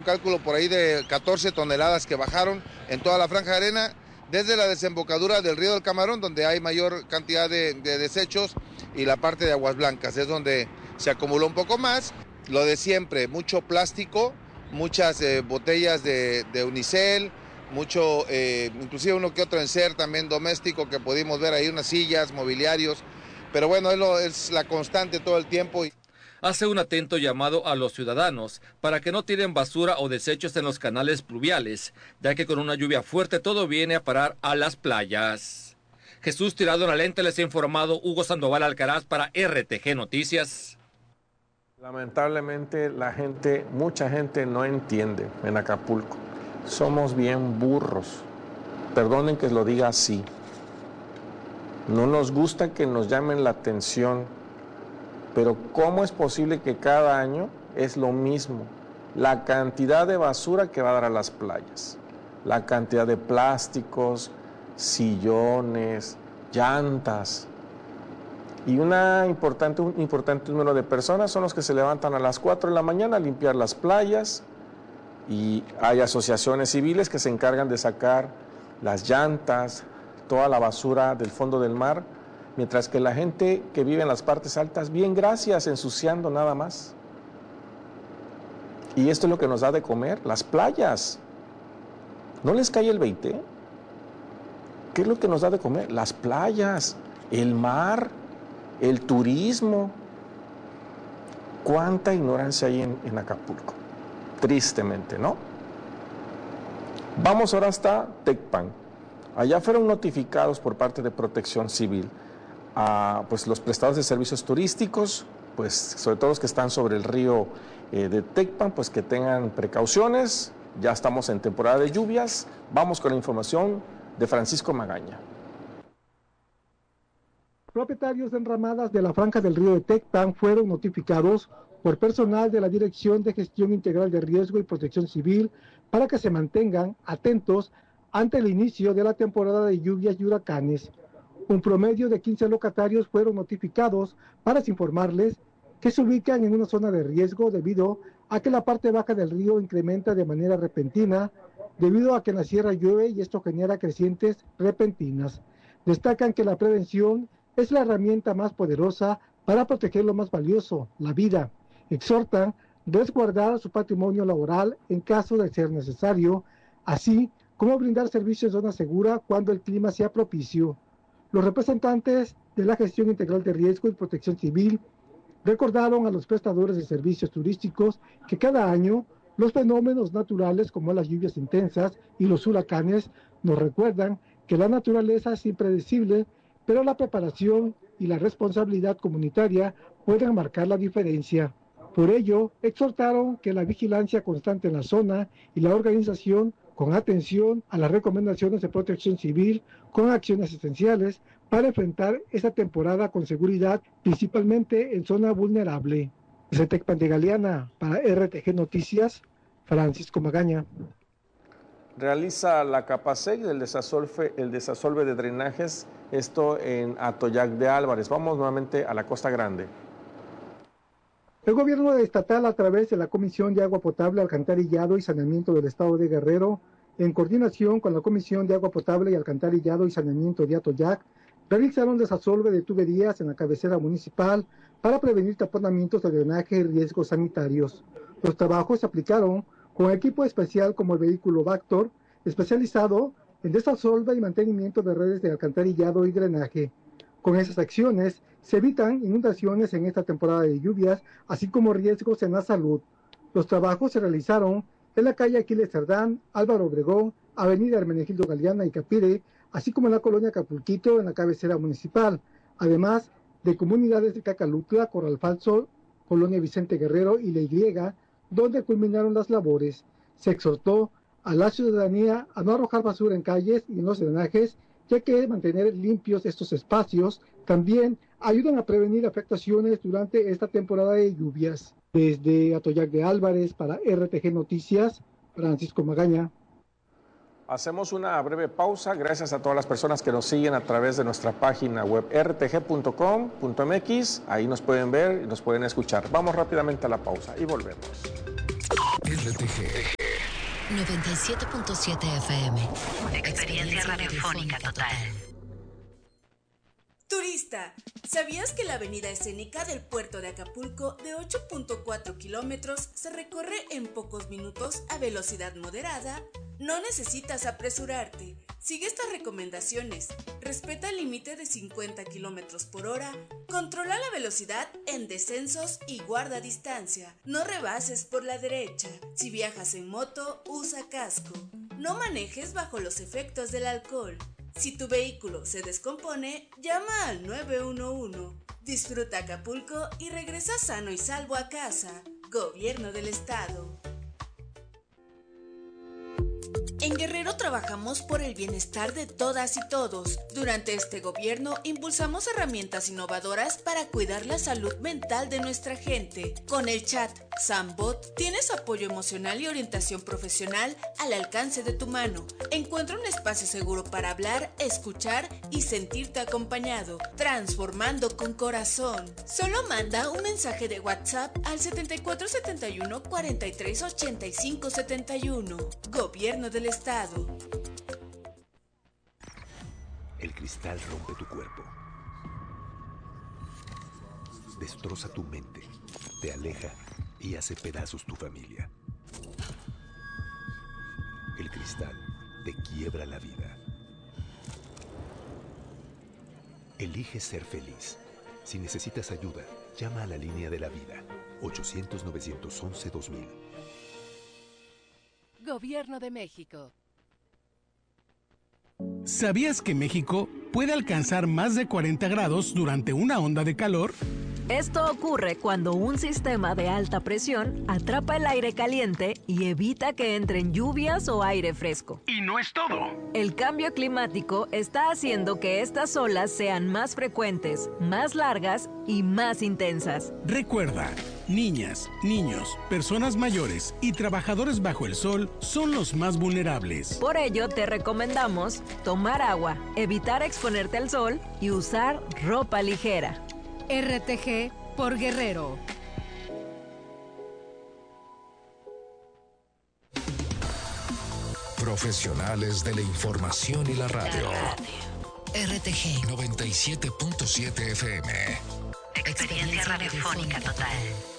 cálculo por ahí de 14 toneladas que bajaron en toda la franja de arena, desde la desembocadura del río del Camarón, donde hay mayor cantidad de desechos, y la parte de Aguas Blancas, es donde se acumuló un poco más. Lo de siempre, mucho plástico, muchas botellas de unicel, mucho, inclusive uno que otro enser también doméstico que pudimos ver ahí, unas sillas, mobiliarios, pero bueno, es la constante todo el tiempo. Hace un atento llamado a los ciudadanos para que no tiren basura o desechos en los canales pluviales, ya que con una lluvia fuerte todo viene a parar a las playas. Jesús Tirado en la Lente, les ha informado Hugo Sandoval Alcaraz para RTG Noticias. Lamentablemente mucha gente no entiende en Acapulco. Somos bien burros. Perdonen que lo diga así. No nos gusta que nos llamen la atención, pero ¿cómo es posible que cada año es lo mismo? La cantidad de basura que va a dar a las playas, la cantidad de plásticos, sillones, llantas. Y un importante número de personas son los que se levantan a las 4 de la mañana a limpiar las playas, y hay asociaciones civiles que se encargan de sacar las llantas, toda la basura del fondo del mar, mientras que la gente que vive en las partes altas, bien gracias, ensuciando nada más. Y esto es lo que nos da de comer, las playas. ¿No les cae el 20? ¿Qué es lo que nos da de comer? Las playas, el mar, el turismo. ¿Cuánta ignorancia hay en Acapulco? Tristemente, ¿no? Vamos ahora hasta Tecpan. Allá fueron notificados por parte de Protección Civil a los prestadores de servicios turísticos, pues sobre todo los que están sobre el río de Tecpan, pues que tengan precauciones. Ya estamos en temporada de lluvias. Vamos con la información de Francisco Magaña. Propietarios de enramadas de la franja del río de Tecpan fueron notificados por personal de la Dirección de Gestión Integral de Riesgo y Protección Civil para que se mantengan atentos ante el inicio de la temporada de lluvias y huracanes. Un promedio de 15 locatarios fueron notificados para informarles que se ubican en una zona de riesgo debido a que la parte baja del río incrementa de manera repentina debido a que en la sierra llueve y esto genera crecientes repentinas. Destacan que la prevención es la herramienta más poderosa para proteger lo más valioso, la vida. Exhortan resguardar su patrimonio laboral en caso de ser necesario, así como brindar servicios de zona segura cuando el clima sea propicio. Los representantes de la Gestión Integral de Riesgo y Protección Civil recordaron a los prestadores de servicios turísticos que cada año los fenómenos naturales como las lluvias intensas y los huracanes nos recuerdan que la naturaleza es impredecible, pero la preparación y la responsabilidad comunitaria pueden marcar la diferencia. Por ello, exhortaron que la vigilancia constante en la zona y la organización con atención a las recomendaciones de Protección Civil con acciones esenciales para enfrentar esta temporada con seguridad, principalmente en zona vulnerable. Desde Tecpan de Galeana, para RTG Noticias, Francisco Magaña. Realiza la Capasec el desasolve de drenajes, esto en Atoyac de Álvarez. Vamos nuevamente a la Costa Grande. El gobierno estatal, a través de la Comisión de Agua Potable, Alcantarillado y Saneamiento del Estado de Guerrero, en coordinación con la Comisión de Agua Potable y Alcantarillado y Saneamiento de Atoyac, realizaron desasolve de tuberías en la cabecera municipal para prevenir taponamientos de drenaje y riesgos sanitarios. Los trabajos se aplicaron con equipo especial como el vehículo Vactor, especializado en desasolve y mantenimiento de redes de alcantarillado y drenaje. Con esas acciones se evitan inundaciones en esta temporada de lluvias, así como riesgos en la salud. Los trabajos se realizaron en la calle Aquiles Cerdán, Álvaro Obregón, avenida Hermenegildo Galeana y Capire, así como en la colonia Acapulquito, en la cabecera municipal, además de comunidades de Cacalutla, Corral Falso, colonia Vicente Guerrero y La Y, donde culminaron las labores. Se exhortó a la ciudadanía a no arrojar basura en calles y en los drenajes, ya que mantener limpios estos espacios también ayudan a prevenir afectaciones durante esta temporada de lluvias. Desde Atoyac de Álvarez, para RTG Noticias, Francisco Magaña. Hacemos una breve pausa. Gracias a todas las personas que nos siguen a través de nuestra página web rtg.com.mx. Ahí nos pueden ver y nos pueden escuchar. Vamos rápidamente a la pausa y volvemos. RTG 97.7 FM. Experiencia radiofónica total. Turista, ¿sabías que la avenida escénica del puerto de Acapulco de 8.4 kilómetros se recorre en pocos minutos a velocidad moderada? No necesitas apresurarte. Sigue estas recomendaciones. Respeta el límite de 50 kilómetros por hora. Controla la velocidad en descensos y guarda distancia. No rebases por la derecha. Si viajas en moto, usa casco. No manejes bajo los efectos del alcohol. Si tu vehículo se descompone, llama al 911. Disfruta Acapulco y regresa sano y salvo a casa. Gobierno del Estado. En Guerrero trabajamos por el bienestar de todas y todos. Durante este gobierno impulsamos herramientas innovadoras para cuidar la salud mental de nuestra gente. Con el chat Sambot tienes apoyo emocional y orientación profesional al alcance de tu mano. Encuentra un espacio seguro para hablar, escuchar y sentirte acompañado, transformando con corazón. Solo manda un mensaje de WhatsApp al 7471 43 85 71. Gobierno del Estado. El cristal rompe tu cuerpo, destroza tu mente, te aleja y hace pedazos tu familia. El cristal te quiebra la vida. Elige ser feliz. Si necesitas ayuda, llama a la línea de la vida, 800-911-2000. Gobierno de México. ¿Sabías que México puede alcanzar más de 40 grados durante una onda de calor? Esto ocurre cuando un sistema de alta presión atrapa el aire caliente y evita que entren lluvias o aire fresco. Y no es todo. El cambio climático está haciendo que estas olas sean más frecuentes, más largas y más intensas. Recuerda, niñas, niños, personas mayores y trabajadores bajo el sol son los más vulnerables. Por ello, te recomendamos tomar agua, evitar exponerte al sol y usar ropa ligera. RTG por Guerrero. Profesionales de la información y la radio. RTG 97.7 FM. Experiencia radiofónica total.